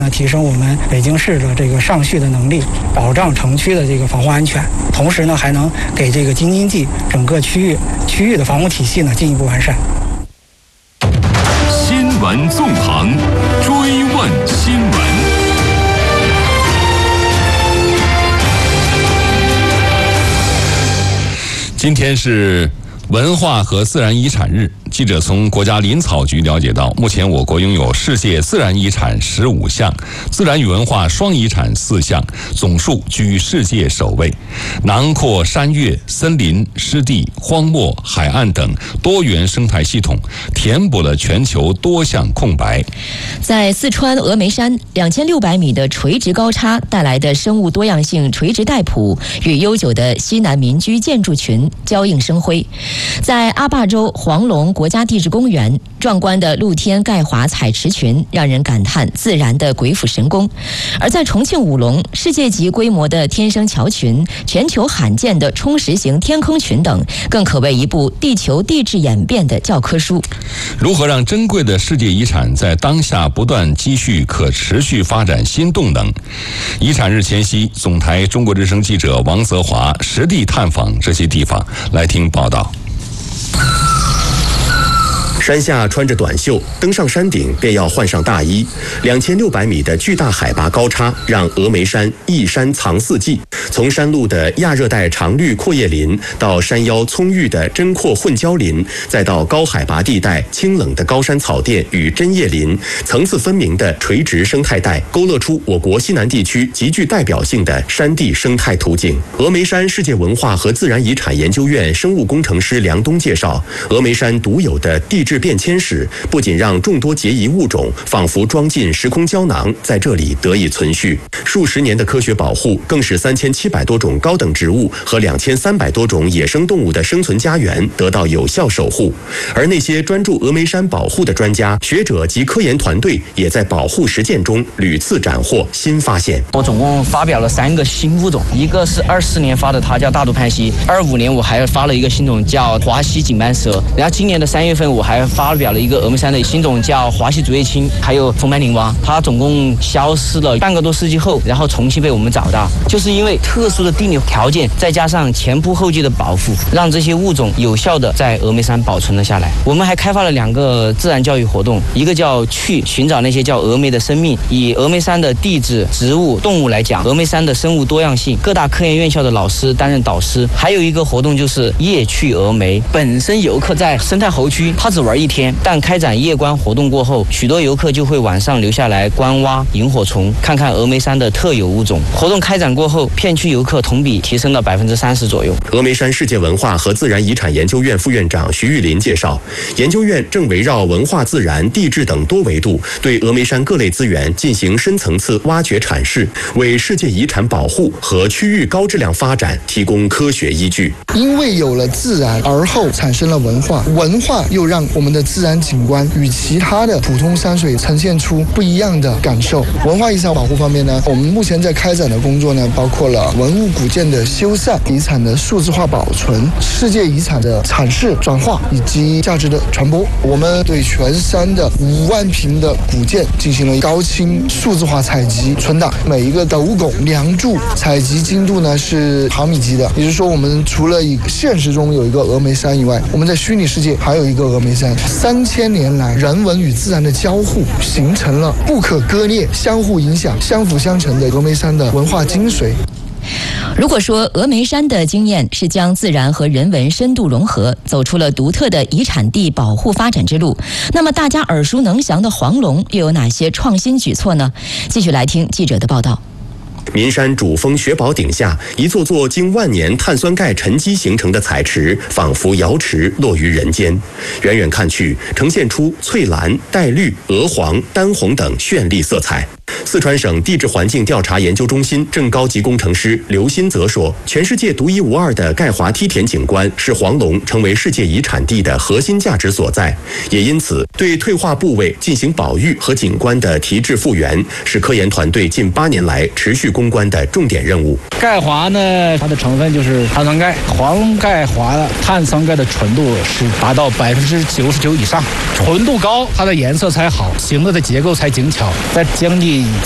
提升我们北京市的这个上蓄的能力，保障城区的这个防护安全，同时呢还能给这个京津冀整个区域的防护体系呢进一步完善。 新闻纵横，追问新闻。今天是文化和自然遗产日，记者从国家林草局了解到，目前我国拥有世界自然遗产15项，自然与文化双遗产4项，总数居世界首位，囊括山岳、森林、湿地、荒漠、海岸等多元生态系统，填补了全球多项空白。 在四川峨眉山2600米的垂直高差带来的生物多样性垂直带谱，与悠久的西南民居建筑群交映生辉。在阿坝州黄龙国家地质公园，壮观的露天钙华采池群让人感叹自然的鬼斧神工；而在重庆武隆，世界级规模的天生桥群、全球罕见的冲石型天坑群等，更可谓一部地球地质演变的教科书。 如何让珍贵的世界遗产在当下不断积蓄可持续发展新动能？遗产日前夕，总台中国之声记者王泽华实地探访这些地方，来听报道。 山下穿着短袖，登上山顶便要换上大衣。2600米的巨大海拔高差，让峨眉山一山藏四季。从山路的亚热带常绿阔叶林，到山腰葱郁的针阔混交林，再到高海拔地带清冷的高山草甸与针叶林，层次分明的垂直生态带，勾勒出我国西南地区极具代表性的山地生态图景。峨眉山世界文化和自然遗产研究院生物工程师梁东介绍，峨眉山独有的地质变迁史，不仅让众多孑遗物种仿佛装进时空胶囊，在这里得以存续。数十年的科学保护，更使3700多种高等植物和2300多种野生动物的生存家园得到有效守护。而那些专注峨眉山保护的专家、学者及科研团队，也在保护实践中屡次斩获新发现。 我总共发表了3个新物种，一个是24年发的，它叫大肚攀蜥；25年我还发了一个新种叫华西锦斑蛇，然后今年的3月份我还发表了一个峨眉山的新种叫华西竹叶青，还有红白领蛙。它总共消失了半个多世纪后，然后重新被我们找到，就是因为特殊的地理条件，再加上前仆后继的保护，让这些物种有效的在峨眉山保存了下来。我们还开发了2个自然教育活动，一个叫去寻找那些叫峨眉的生命，以峨眉山的地质、植物、动物来讲峨眉山的生物多样性，各大科研院校的老师担任导师。还有一个活动就是夜去峨眉，本身游客在生态猴区他只玩1天，但开展夜观活动过后，许多游客就会晚上留下来观蛙、萤火虫，看看峨眉山的特有物种。活动开展过后，片区游客同比提升了30%左右。 峨眉山世界文化和自然遗产研究院副院长徐玉林介绍，研究院正围绕文化、自然、地质等多维度，对峨眉山各类资源进行深层次挖掘阐释，为世界遗产保护和区域高质量发展提供科学依据。 因为有了自然，而后产生了文化，文化又让我们的自然景观与其他的普通山水呈现出不一样的感受。文化遗产保护方面呢，我们目前在开展的工作呢，包括了文物古建的修缮、遗产的数字化保存、世界遗产的阐释、转化以及价值的传播。我们对全山的5万坪的古建进行了高清数字化采集存档，每一个斗拱、梁柱采集精度呢是毫米级的，也就是说，我们除了以现实中有一个峨眉山以外，我们在虚拟世界还有一个峨眉山。3000年来，人文与自然的交互，形成了不可割裂、相互影响、相辅相成的峨眉山的文化精髓。 如果说峨眉山的经验是将自然和人文深度融合，走出了独特的遗产地保护发展之路，那么大家耳熟能详的黄龙又有哪些创新举措呢？继续来听记者的报道。 岷山主峰雪堡顶下，一座座经万年碳酸钙沉积形成的彩池，仿佛瑶池落于人间。远远看去，呈现出翠蓝、带绿、鹅黄、丹红等绚丽色彩。四川省地质环境调查研究中心正高级工程师刘新泽说，全世界独一无二的钙华梯田景观是黄龙成为世界遗产地的核心价值所在，也因此对退化部位进行保育和景观的提质复原，是科研团队近8年来持续攻关的重点任务。 钙华呢，它的成分就是碳酸钙，黄龙钙华的碳酸钙的纯度是达到99%以上，纯度高，它的颜色才好，形的结构才精巧，在经济